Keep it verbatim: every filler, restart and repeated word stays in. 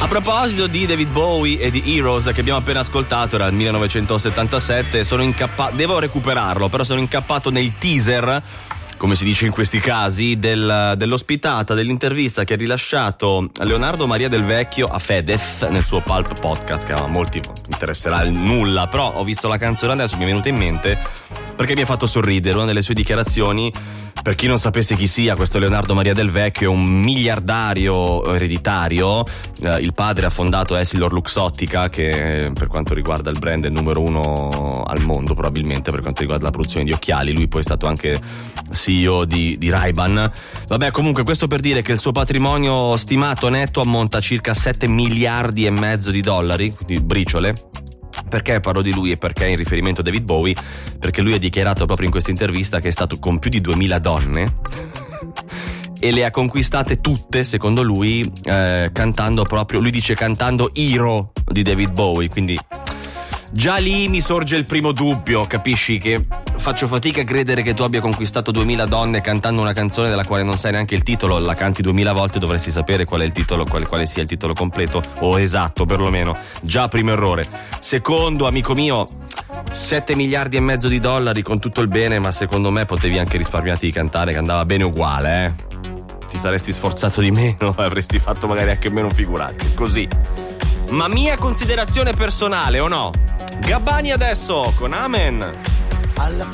proposito di David Bowie e di Heroes che abbiamo appena ascoltato, era il millenovecentosettantasette, sono incappato, devo recuperarlo, però sono incappato nel teaser, come si dice in questi casi, del, dell'ospitata, dell'intervista che ha rilasciato Leonardo Maria Del Vecchio a Fedez nel suo Pulp Podcast, che a molti interesserà il nulla, però ho visto la canzone adesso, mi è venuta in mente perché mi ha fatto sorridere. Una delle sue dichiarazioni, per chi non sapesse chi sia, questo Leonardo Maria Del Vecchio è un miliardario ereditario. Eh, il padre ha fondato Essilor Luxottica, che per quanto riguarda il brand è il numero uno al mondo probabilmente per quanto riguarda la produzione di occhiali. Lui poi è stato anche C E O di, di Ray-Ban. Vabbè, comunque questo per dire che il suo patrimonio stimato netto ammonta a circa sette miliardi e mezzo di dollari, quindi briciole. Perché parlo di lui e perché in riferimento a David Bowie? Perché lui ha dichiarato proprio in questa intervista che è stato con più di duemila donne e le ha conquistate tutte, secondo lui, eh, cantando proprio, lui dice cantando Hero di David Bowie, quindi già lì mi sorge il primo dubbio, capisci che faccio fatica a credere che tu abbia conquistato duemila donne cantando una canzone della quale non sai neanche il titolo, la canti duemila volte, dovresti sapere qual è il titolo, quale, quale sia il titolo completo o esatto perlomeno. Già primo errore. Secondo, amico mio, sette miliardi e mezzo di dollari con tutto il bene, ma secondo me potevi anche risparmiarti di cantare, che andava bene uguale, eh. Ti saresti sforzato di meno, avresti fatto magari anche meno figurati, così. Ma mia considerazione personale, o no? Gabbani adesso con Amen.